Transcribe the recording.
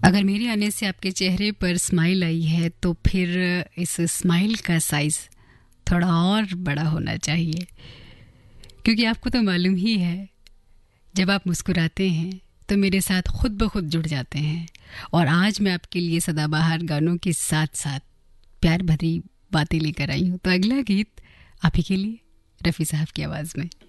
अगर मेरे आने से आपके चेहरे पर स्माइल आई है तो फिर इस स्माइल का साइज़ थोड़ा और बड़ा होना चाहिए, क्योंकि आपको तो मालूम ही है जब आप मुस्कुराते हैं तो मेरे साथ खुद ब खुद जुड़ जाते हैं। और आज मैं आपके लिए सदाबहार गानों के साथ साथ प्यार भरी बातें लेकर आई हूँ। तो अगला गीत आप ही के लिए, रफ़ी साहब की आवाज़ में।